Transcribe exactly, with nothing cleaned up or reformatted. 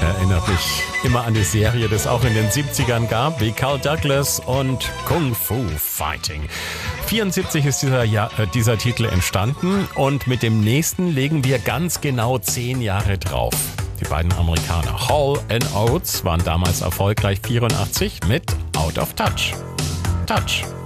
erinnert mich immer an die Serie, die es auch in den siebzigern gab, wie Carl Douglas und Kung Fu Fighting. vierundsiebzig ist dieser, Jahr, äh, dieser Titel entstanden und mit dem nächsten legen wir ganz genau zehn Jahre drauf. Die beiden Amerikaner Hall and Oates waren damals erfolgreich vierundachtzig mit Out of Touch. Touch.